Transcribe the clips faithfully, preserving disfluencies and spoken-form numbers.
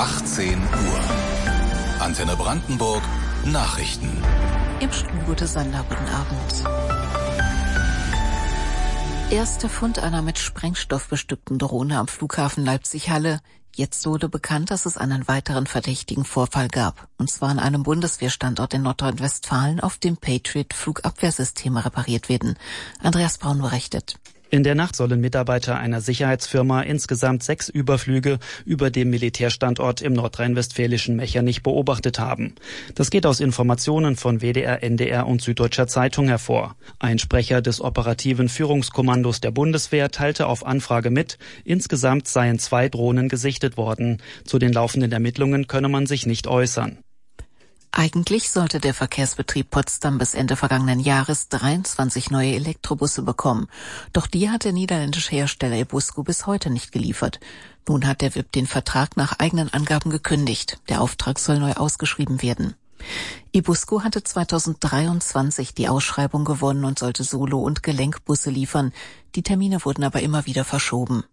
achtzehn Uhr. Antenne Brandenburg, Nachrichten. Im Studio des Sander, guten Abend. Erster Fund einer mit Sprengstoff bestückten Drohne am Flughafen Leipzig-Halle. Jetzt wurde bekannt, dass es einen weiteren verdächtigen Vorfall gab. Und zwar an einem Bundeswehrstandort in Nordrhein-Westfalen, auf dem Patriot-Flugabwehrsysteme repariert werden. Andreas Braun berichtet. In der Nacht sollen Mitarbeiter einer Sicherheitsfirma insgesamt sechs Überflüge über dem Militärstandort im nordrhein-westfälischen Mechernich beobachtet haben. Das geht aus Informationen von W D R, N D R und Süddeutscher Zeitung hervor. Ein Sprecher des operativen Führungskommandos der Bundeswehr teilte auf Anfrage mit, insgesamt seien zwei Drohnen gesichtet worden. Zu den laufenden Ermittlungen könne man sich nicht äußern. Eigentlich sollte der Verkehrsbetrieb Potsdam bis Ende vergangenen Jahres dreiundzwanzig neue Elektrobusse bekommen. Doch die hat der niederländische Hersteller Ebusco bis heute nicht geliefert. Nun hat der W I P den Vertrag nach eigenen Angaben gekündigt. Der Auftrag soll neu ausgeschrieben werden. Ebusco hatte zweitausenddreiundzwanzig die Ausschreibung gewonnen und sollte Solo- und Gelenkbusse liefern. Die Termine wurden aber immer wieder verschoben.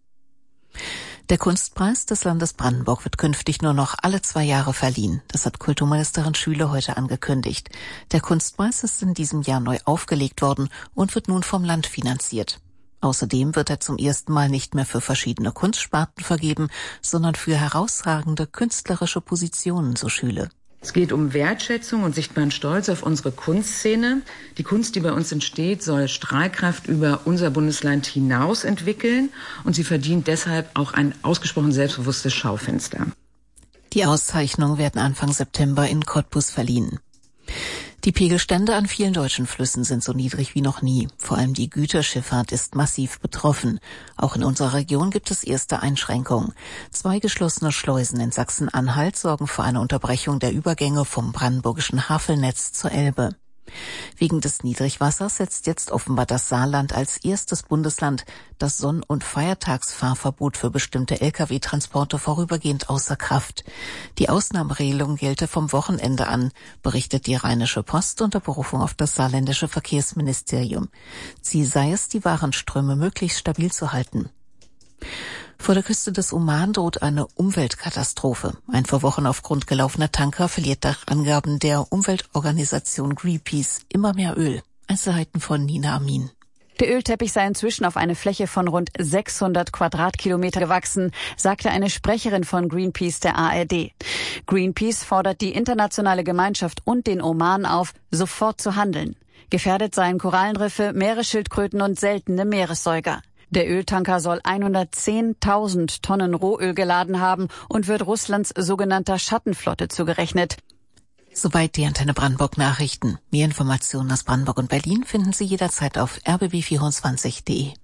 Der Kunstpreis des Landes Brandenburg wird künftig nur noch alle zwei Jahre verliehen. Das hat Kulturministerin Schüle heute angekündigt. Der Kunstpreis ist in diesem Jahr neu aufgelegt worden und wird nun vom Land finanziert. Außerdem wird er zum ersten Mal nicht mehr für verschiedene Kunstsparten vergeben, sondern für herausragende künstlerische Positionen, so Schüle. Es geht um Wertschätzung und sichtbaren Stolz auf unsere Kunstszene. Die Kunst, die bei uns entsteht, soll Strahlkraft über unser Bundesland hinaus entwickeln und sie verdient deshalb auch ein ausgesprochen selbstbewusstes Schaufenster. Die Auszeichnungen werden Anfang September in Cottbus verliehen. Die Pegelstände an vielen deutschen Flüssen sind so niedrig wie noch nie. Vor allem die Güterschifffahrt ist massiv betroffen. Auch in unserer Region gibt es erste Einschränkungen. Zwei geschlossene Schleusen in Sachsen-Anhalt sorgen für eine Unterbrechung der Übergänge vom brandenburgischen Havelnetz zur Elbe. Wegen des Niedrigwassers setzt jetzt offenbar das Saarland als erstes Bundesland das Sonn- und Feiertagsfahrverbot für bestimmte L K W-Transporte vorübergehend außer Kraft. Die Ausnahmeregelung gelte vom Wochenende an, berichtet die Rheinische Post unter Berufung auf das saarländische Verkehrsministerium. Ziel sei es, die Warenströme möglichst stabil zu halten. Vor der Küste des Oman droht eine Umweltkatastrophe. Ein vor Wochen auf Grund gelaufener Tanker verliert nach Angaben der Umweltorganisation Greenpeace immer mehr Öl. Einzelheiten von Nina Amin. Der Ölteppich sei inzwischen auf eine Fläche von rund sechshundert Quadratkilometer gewachsen, sagte eine Sprecherin von Greenpeace der A R D. Greenpeace fordert die internationale Gemeinschaft und den Oman auf, sofort zu handeln. Gefährdet seien Korallenriffe, Meeresschildkröten und seltene Meeressäuger. Der Öltanker soll hundertzehntausend Tonnen Rohöl geladen haben und wird Russlands sogenannter Schattenflotte zugerechnet. Soweit die Antenne Brandenburg Nachrichten. Mehr Informationen aus Brandenburg und Berlin finden Sie jederzeit auf r b b vierundzwanzig punkt de.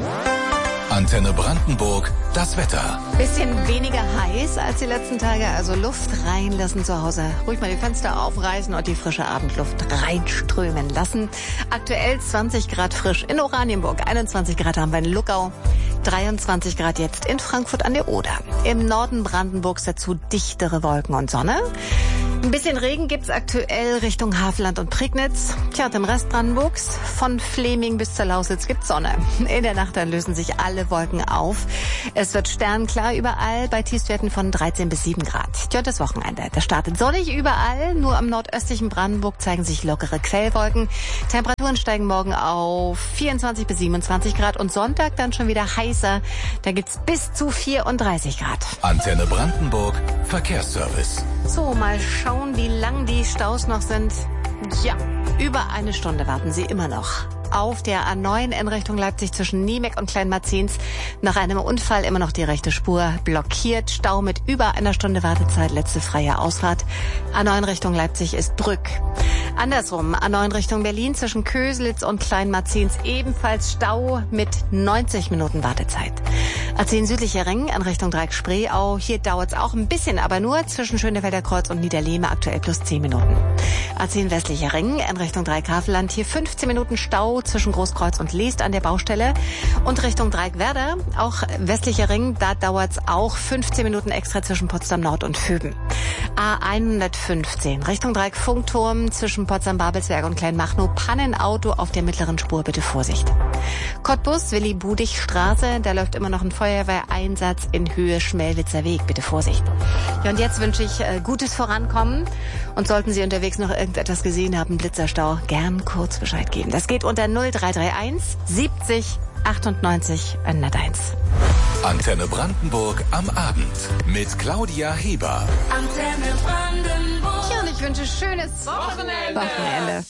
Antenne Brandenburg, das Wetter. Bisschen weniger heiß als die letzten Tage, also Luft reinlassen zu Hause. Ruhig mal die Fenster aufreißen und die frische Abendluft reinströmen lassen. Aktuell zwanzig Grad frisch in Oranienburg, einundzwanzig Grad haben wir in Luckau, dreiundzwanzig Grad jetzt in Frankfurt an der Oder. Im Norden Brandenburgs dazu dichtere Wolken und Sonne. Ein bisschen Regen gibt's aktuell Richtung Havelland und Prignitz. Tja, und im Rest Brandenburgs, von Fleming bis zur Lausitz, gibt's Sonne. In der Nacht dann lösen sich alle Wolken auf. Es wird sternklar überall bei Tiefstwerten von dreizehn bis sieben Grad. Tja, das Wochenende, das startet sonnig überall. Nur am nordöstlichen Brandenburg zeigen sich lockere Quellwolken. Temperaturen steigen morgen auf vierundzwanzig bis siebenundzwanzig Grad und Sonntag dann schon wieder heißer. Da gibt's bis zu vierunddreißig Grad. Antenne Brandenburg, Verkehrsservice. So, mal schauen, wie lang die Staus noch sind. Ja, über eine Stunde warten sie immer noch. Auf der A neun in Richtung Leipzig zwischen Niemeck und Kleinmarzens nach einem Unfall immer noch die rechte Spur blockiert. Stau mit über einer Stunde Wartezeit, letzte freie Ausfahrt. A neun Richtung Leipzig ist Brück. Andersrum, A neun Richtung Berlin zwischen Köselitz und Kleinmarzens ebenfalls Stau mit neunzig Minuten Wartezeit. A zehn südlicher Ring in Richtung Dreieck-Spreeau. Hier dauert es auch ein bisschen, aber nur zwischen Schönefelder Kreuz und Niederlehme aktuell plus zehn Minuten. A zehn westlicher Ring in Richtung Dreieck-Havelland. Hier fünfzehn Minuten Stau zwischen Großkreuz und Leest an der Baustelle. Und Richtung Dreieck-Werder, auch westlicher Ring, da dauert es auch fünfzehn Minuten extra zwischen Potsdam Nord und Föben. A hundertfünfzehn Richtung Dreieck-Funkturm zwischen Potsdam-Babelsberg und Kleinmachnow. Pannenauto auf der mittleren Spur, bitte Vorsicht. Cottbus, Willy-Budig-Straße, da läuft immer noch ein Feuerwehreinsatz in Höhe Schmelwitzer Weg. Bitte Vorsicht. Ja, und jetzt wünsche ich äh, gutes Vorankommen. Und sollten Sie unterwegs noch irgendetwas gesehen haben, Blitzerstau, gern kurz Bescheid geben. Das geht unter null drei drei eins siebzig achtundneunzig hunderteins. Antenne Brandenburg am Abend mit Claudia Heber. Antenne Brandenburg. Ja, und ich wünsche schönes Wochenende. Wochenende.